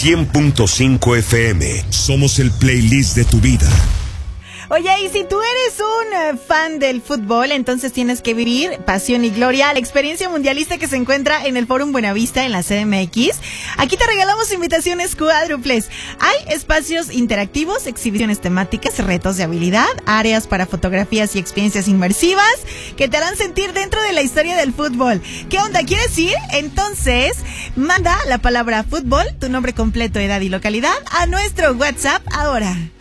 100.5 FM. Somos el playlist de tu vida. Oye, y si tú eres un fan del fútbol, entonces tienes que vivir Pasión y Gloria, la experiencia mundialista que se encuentra en el Fórum Buenavista en la CDMX. Aquí te regalamos invitaciones cuádruples. Hay espacios interactivos, exhibiciones temáticas, retos de habilidad, áreas para fotografías y experiencias inmersivas que te harán sentir dentro de la historia del fútbol. ¿Qué onda? ¿Quieres ir? Entonces, manda la palabra fútbol, tu nombre completo, edad y localidad a nuestro WhatsApp ahora.